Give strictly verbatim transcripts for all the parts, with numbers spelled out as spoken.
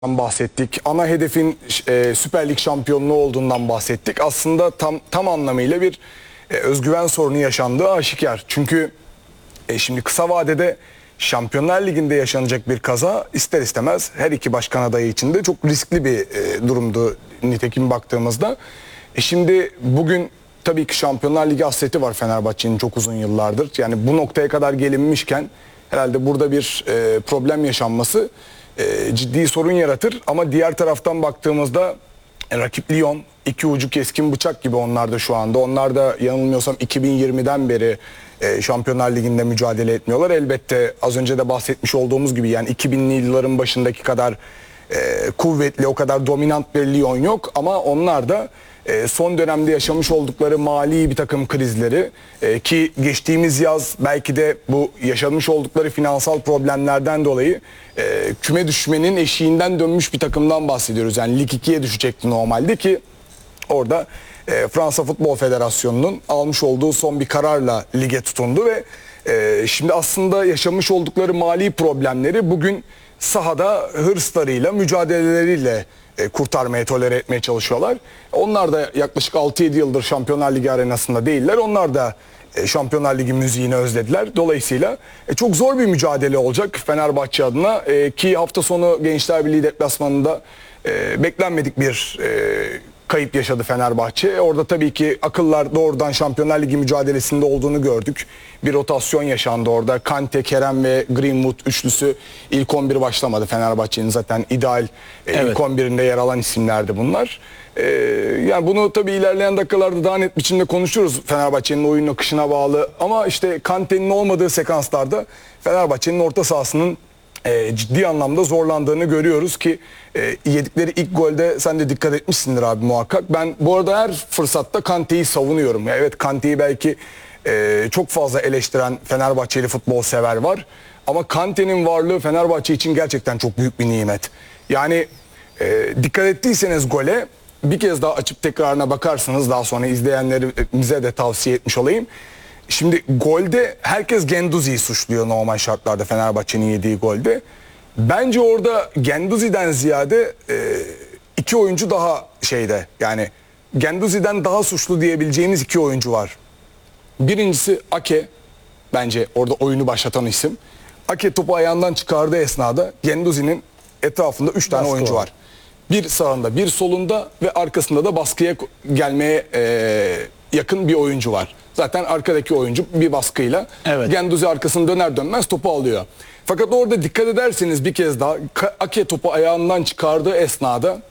bahsettik. Ana hedefin e, Süper Lig şampiyonluğu olduğundan bahsettik. Aslında tam tam anlamıyla bir e, özgüven sorunu yaşandığı aşikar. Çünkü e, şimdi kısa vadede Şampiyonlar Ligi'nde yaşanacak bir kaza ister istemez her iki başkan adayı için de çok riskli bir e, durumdu nitekim baktığımızda. E, şimdi bugün tabii ki Şampiyonlar Ligi hasreti var Fenerbahçe'nin çok uzun yıllardır. Yani bu noktaya kadar gelinmişken herhalde burada bir e, problem yaşanması E, ciddi sorun yaratır ama diğer taraftan baktığımızda e, rakip Lyon iki ucu keskin bıçak gibi onlar da şu anda. Onlar da yanılmıyorsam iki bin yirmiden beri e, Şampiyonlar Ligi'nde mücadele etmiyorlar. Elbette az önce de bahsetmiş olduğumuz gibi yani iki binli yılların başındaki kadar e, kuvvetli, o kadar dominant bir Lyon yok ama onlar da e, son dönemde yaşamış oldukları mali bir takım krizleri e, ki geçtiğimiz yaz belki de bu yaşamış oldukları finansal problemlerden dolayı e, küme düşmenin eşiğinden dönmüş bir takımdan bahsediyoruz. Yani Lig ikiye düşecekti normalde ki orada e, Fransa Futbol Federasyonu'nun almış olduğu son bir kararla lige tutundu ve e, şimdi aslında yaşamış oldukları mali problemleri bugün sahada hırslarıyla, mücadeleleriyle e, kurtarmaya, tolere etmeye çalışıyorlar. Onlar da yaklaşık altı yedi yıldır Şampiyonlar Ligi arenasında değiller. Onlar da e, Şampiyonlar Ligi müziğini özlediler. Dolayısıyla e, çok zor bir mücadele olacak Fenerbahçe adına e, ki hafta sonu Gençler Birliği deplasmanında e, beklenmedik bir e, kayıp yaşadı Fenerbahçe. Orada tabii ki akıllar doğrudan Şampiyonlar Ligi mücadelesinde olduğunu gördük. Bir rotasyon yaşandı orada. Kante, Kerem ve Greenwood üçlüsü ilk on bir başlamadı. Fenerbahçe'nin zaten ideal evet. ilk on birinde yer alan isimlerdi bunlar. Ee, yani bunu tabii ilerleyen dakikalarda daha net biçimde konuşuruz. Fenerbahçe'nin oyun akışına bağlı. Ama işte Kante'nin olmadığı sekanslarda Fenerbahçe'nin orta sahasının E, ciddi anlamda zorlandığını görüyoruz ki e, yedikleri ilk golde sen de dikkat etmişsindir abi muhakkak. Ben bu arada her fırsatta Kante'yi savunuyorum. Ya evet Kante'yi belki e, çok fazla eleştiren Fenerbahçeli futbol sever var. Ama Kante'nin varlığı Fenerbahçe için gerçekten çok büyük bir nimet. Yani e, dikkat ettiyseniz gole bir kez daha açıp tekrarına bakarsınız, daha sonra izleyenlerimize de tavsiye etmiş olayım. Şimdi golde herkes Guendouzi'yi suçluyor normal şartlarda Fenerbahçe'nin yediği golde. Bence orada Guendouzi'den ziyade e, iki oyuncu daha şeyde yani Guendouzi'den daha suçlu diyebileceğimiz iki oyuncu var. Birincisi Ake, bence orada oyunu başlatan isim. Ake topu ayağından çıkardığı esnada Guendouzi'nin etrafında üç tane oyuncu var. Bir sağında, bir solunda ve arkasında da baskıya gelmeye e, yakın bir oyuncu var. Zaten arkadaki oyuncu bir baskıyla evet. Guendouzi arkasını döner dönmez topu alıyor. Fakat orada dikkat ederseniz bir kez daha Ake topu ayağından çıkardığı esnada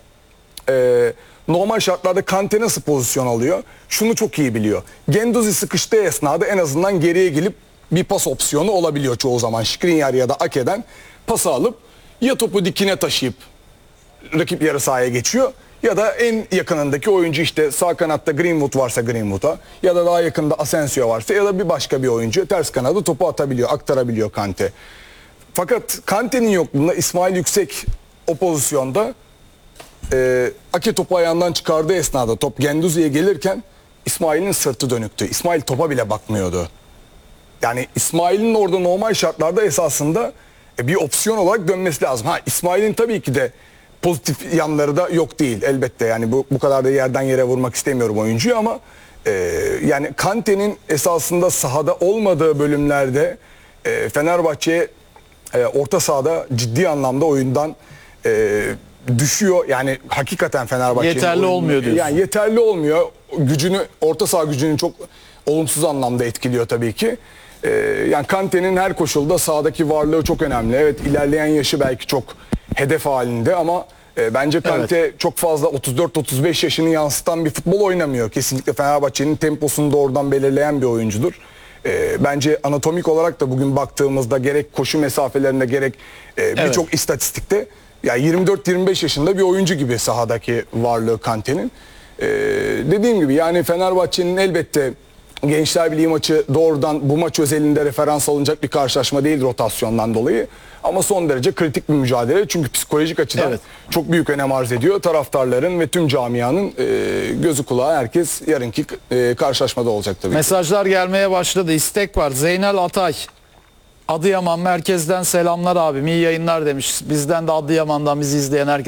e, normal şartlarda Kante nasıl pozisyon alıyor? Şunu çok iyi biliyor. Guendouzi sıkıştığı esnada en azından geriye gelip bir pas opsiyonu olabiliyor çoğu zaman. Skriniar ya da Ake'den pası alıp ya topu dikine taşıyıp rakip yarı sahaya geçiyor. Ya da en yakınındaki oyuncu işte sağ kanatta Greenwood varsa Greenwood'a ya da daha yakında Asensio varsa ya da bir başka bir oyuncu ters kanada topu atabiliyor, aktarabiliyor Kante. Fakat Kante'nin yokluğunda İsmail Yüksek o pozisyonda e, Ake topu ayağından çıkardığı esnada top Guendouzi'ye gelirken İsmail'in sırtı dönüktü. İsmail topa bile bakmıyordu. Yani İsmail'in orada normal şartlarda esasında e, bir opsiyon olarak dönmesi lazım. Ha İsmail'in tabii ki de pozitif yanları da yok değil elbette. Yani bu bu kadar da yerden yere vurmak istemiyorum oyuncuyu ama e, yani Kante'nin esasında sahada olmadığı bölümlerde e, Fenerbahçe e, orta sahada ciddi anlamda oyundan e, düşüyor. Yani hakikaten Fenerbahçe'nin yeterli oyunu, olmuyor diyorsun. Yani yeterli olmuyor. Gücünü, orta saha gücünü çok olumsuz anlamda etkiliyor tabii ki. Ee, yani Kante'nin her koşulda sahadaki varlığı çok önemli. Evet ilerleyen yaşı belki çok hedef halinde ama e, bence Kante evet. çok fazla otuz dört otuz beş yaşını yansıtan bir futbol oynamıyor. Kesinlikle Fenerbahçe'nin temposunu doğrudan belirleyen bir oyuncudur. E, bence anatomik olarak da bugün baktığımızda gerek koşu mesafelerinde gerek e, birçok evet. istatistikte yani yirmi dört yirmi beş yaşında bir oyuncu gibi sahadaki varlığı Kante'nin. E, dediğim gibi yani Fenerbahçe'nin elbette Gençler Birliği maçı doğrudan bu maç özelinde referans alınacak bir karşılaşma değil rotasyondan dolayı. Ama son derece kritik bir mücadele. Çünkü psikolojik açıdan evet. çok büyük önem arz ediyor. Taraftarların ve tüm camianın e, gözü kulağı herkes yarınki e, karşılaşmada olacak tabii. Mesajlar gelmeye başladı. İstek var. Zeynel Atay. Adıyaman merkezden selamlar abim. İyi yayınlar demiş. Bizden de Adıyaman'dan bizi izleyen herkese